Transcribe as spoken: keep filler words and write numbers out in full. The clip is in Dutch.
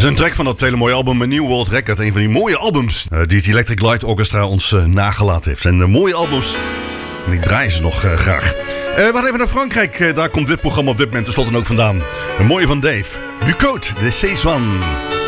is een track van dat hele mooie album New World Record. Een van die mooie albums uh, die het Electric Light Orchestra ons uh, nagelaten heeft. En uh, mooie albums, en die draaien ze nog uh, graag. Uh, we gaan even naar Frankrijk. Uh, daar komt dit programma op dit moment tenslotte ook vandaan. Een mooie van Dave. Ducote de Cézanne.